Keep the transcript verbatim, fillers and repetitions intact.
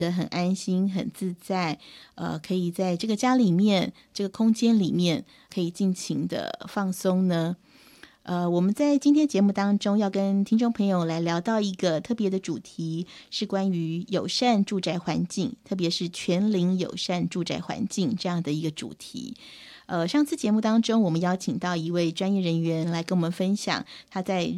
得很安心很自在，呃，可以在这个家里面这个空间里面可以尽情的放松呢？呃，我们在今天节目当中要跟听众朋友来聊到一个特别的主题，是关于友善住宅环境，特别是全龄友善住宅环境这样的一个主题。呃，上次节目当中，我们邀请到一位专业人员来跟我们分享他在